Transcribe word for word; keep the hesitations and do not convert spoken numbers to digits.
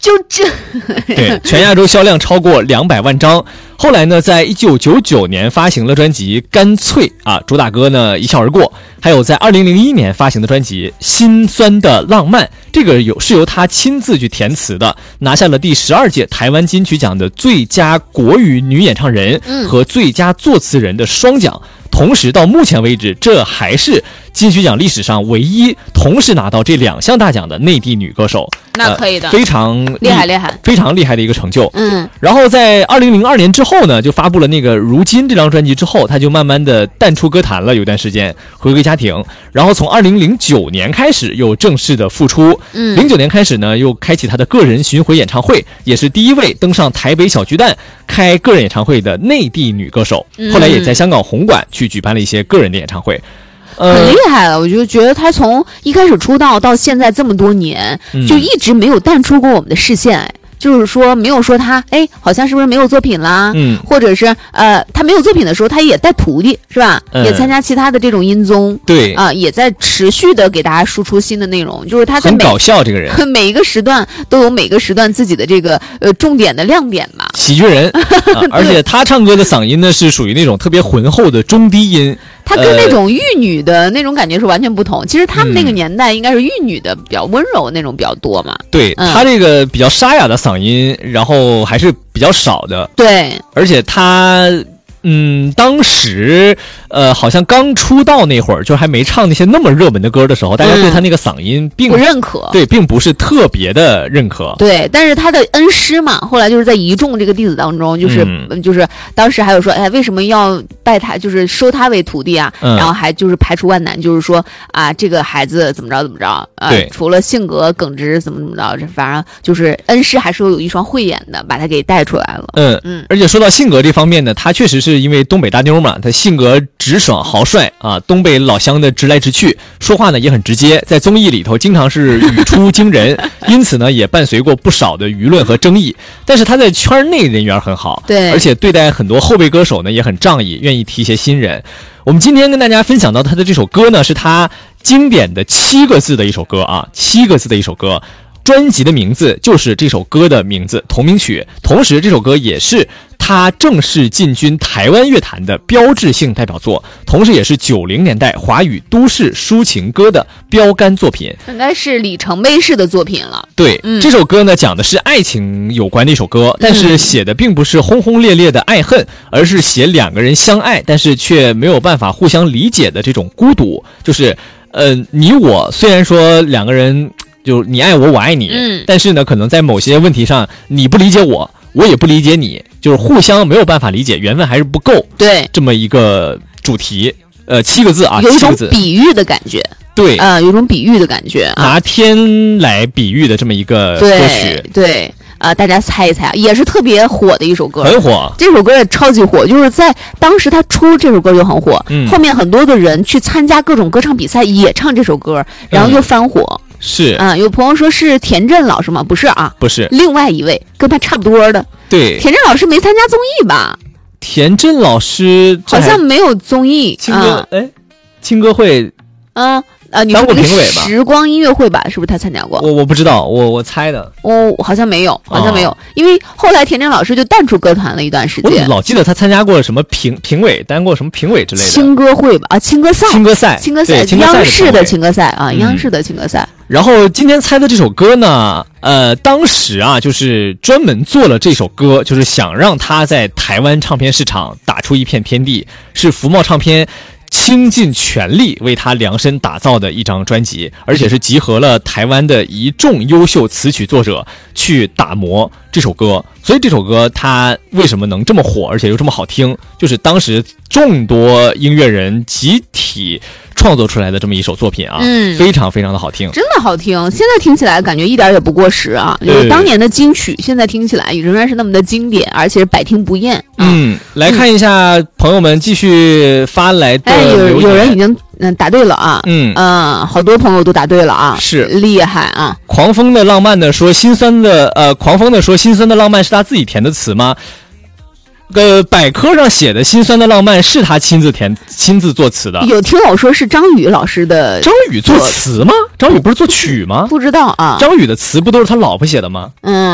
就这对，全亚洲销量超过两百万张。后来呢，在一九九九年发行了专辑《干脆》啊，主打歌呢一笑而过。还有在二零零一年发行的专辑《心酸的浪漫》，这个有是由他亲自去填词的，拿下了第十二届台湾金曲奖的最佳国语女演唱人和最佳作词人的双奖。同时到目前为止，这还是金曲奖历史上唯一同时拿到这两项大奖的内地女歌手。 那可以的， 呃、非常厉害厉害， 非常厉害的一个成就。 嗯， 然后在二零零二年之后呢，就发布了那个《如今》这张专辑之后，他就慢慢的淡出歌坛了，有段时间回归家庭。然后从二零零九年开始又正式的复出。嗯，零九年开始呢，又开启他的个人巡回演唱会，也是第一位登上台北小巨蛋开个人演唱会的内地女歌手。后来也在香港红馆去举办了一些个人的演唱会。 很厉害了，我就觉得他从一开始出道到现在这么多年，嗯、就一直没有淡出过我们的视线。哎，就是说没有说他哎，好像是不是没有作品啦？嗯，或者是呃，他没有作品的时候，他也带徒弟是吧？嗯、也参加其他的这种音综， 对啊、呃，也在持续的给大家输出新的内容。就是他在很搞笑，这个人每一个时段都有每个时段自己的这个呃重点的亮点吧。 喜剧人，啊、而且他唱歌的嗓音呢是属于那种特别浑厚的中低音。 他跟那种玉女的那种感觉是完全不同。其实他们那个年代应该是玉女的比较温柔那种比较多嘛。 对、嗯、他这个比较沙哑的嗓音，然后还是比较少的。 对， 而且他嗯，当时呃，好像刚出道那会儿，就还没唱那些那么热门的歌的时候，大家对他那个嗓音并不认可， 对，并不是特别的认可。 对，但是他的恩师嘛，后来就是在一众这个弟子当中，就是、嗯、就是当时还有说，哎，为什么要拜他，就是收他为徒弟啊？嗯、然后还就是排除万难，就是说啊，这个孩子怎么着怎么着啊，除了性格耿直怎么怎么着，反正就是恩师还是有一双慧眼的，把他给带出来了。 嗯嗯，而且说到性格这方面呢，他确实是因为东北大妞嘛，他性格直爽豪帅啊，东北老乡的直来直去，说话呢也很直接，在综艺里头经常是语出惊人，因此呢也伴随过不少的舆论和争议。但是他在圈内人缘很好， 对， 而且对待很多后辈歌手呢也很仗义，愿意提携新人。我们今天跟大家分享到他的这首歌呢，是他经典的七个字的一首歌啊，七个字的一首歌。专辑的名字就是这首歌的名字，同名曲。同时这首歌也是他正式进军台湾乐坛的标志性代表作，同时也是九零年代华语都市抒情歌的标杆作品， 应该是里程碑式的作品了。 对、嗯、这首歌呢讲的是爱情有关的一首歌，但是写的并不是轰轰烈烈的爱恨、嗯、而是写两个人相爱但是却没有办法互相理解的这种孤独。就是呃，你我虽然说两个人就你爱我我爱你、嗯、但是呢可能在某些问题上你不理解我我也不理解你，就是互相没有办法理解，缘分还是不够。 对， 这么一个主题，呃，七个字啊， 有一种比喻的感觉。 对， 呃，有一种比喻的感觉、啊， 拿天来比喻的这么一个歌曲。 对对，啊、呃，大家猜一猜，也是特别火的一首歌， 很火。 这首歌也超级火，就是在当时他出这首歌就很火，嗯，后面很多的人去参加各种歌唱比赛也唱这首歌，然后又翻火。嗯是啊、呃，有朋友说是田震老师吗？不是啊， 不是， 另外一位跟他差不多的。 对， 田震老师没参加综艺吧？ 田震老师好像没有综艺。 青歌哎、呃，青歌会， 嗯呃，你当过评委吧？ 时光音乐会吧？是不是他参加过？ 我我不知道，我我猜的。 哦，好像没有，好像没有，哦、因为后来田震老师就淡出歌坛了一段时间。 我老记得他参加过什么评评委，担过什么评委之类的。 青歌会吧？啊，青歌赛， 青歌赛， 青歌赛，央视的青歌赛啊，央视的青歌赛。 然后今天猜的这首歌呢，呃，当时啊，就是专门做了这首歌，就是想让他在台湾唱片市场打出一片天地，是福茂唱片倾尽全力为他量身打造的一张专辑，而且是集合了台湾的一众优秀词曲作者去打磨这首歌。所以这首歌它为什么能这么火，而且又这么好听，就是当时众多音乐人集体创作出来的这么一首作品啊，嗯，非常非常的好听， 真的好听。现在听起来感觉一点也不过时啊，就是当年的金曲，现在听起来仍然是那么的经典，而且是百听不厌。啊、 嗯，来看一下朋友们继续发来的留言， 哎、有有人已经嗯答对了啊，嗯嗯，好多朋友都答对了啊， 是厉害啊！ 狂风的浪漫的说心酸的呃，狂风的说心酸的浪漫是他自己填的词吗？呃，百科上写的心酸的浪漫是他亲自填亲自作词的。 有听我说是张宇老师的， 张宇作词吗？张宇不是作曲吗？ 不知道啊。 张宇的词不都是他老婆写的吗？ 嗯。